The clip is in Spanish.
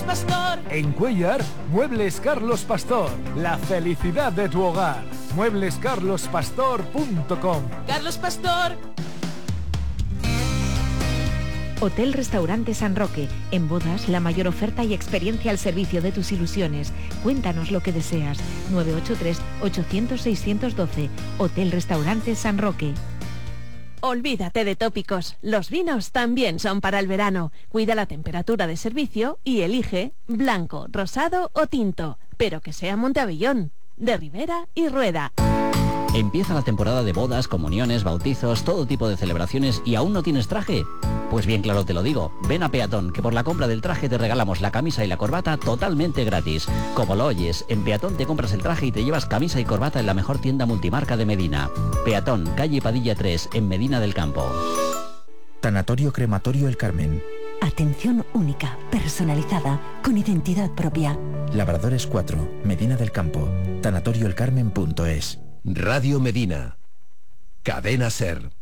Pastor. En Cuéllar, Muebles Carlos Pastor. La felicidad de tu hogar. mueblescarlospastor.com. Carlos Pastor. Hotel Restaurante San Roque. En bodas, la mayor oferta y experiencia al servicio de tus ilusiones. Cuéntanos lo que deseas. 983-800-612. Hotel Restaurante San Roque. Olvídate de tópicos. Los vinos también son para el verano. Cuida la temperatura de servicio y elige blanco, rosado o tinto. Pero que sea Monteavellón, de Ribera y Rueda. Empieza la temporada de bodas, comuniones, bautizos, todo tipo de celebraciones y ¿aún no tienes traje? Pues bien claro te lo digo, ven a Peatón, que por la compra del traje te regalamos la camisa y la corbata totalmente gratis. Como lo oyes, en Peatón te compras el traje y te llevas camisa y corbata en la mejor tienda multimarca de Medina. Peatón, calle Padilla 3, en Medina del Campo. Tanatorio Crematorio El Carmen. Atención única, personalizada, con identidad propia. Labradores 4, Medina del Campo. Tanatorioelcarmen.es. Radio Medina. Cadena SER.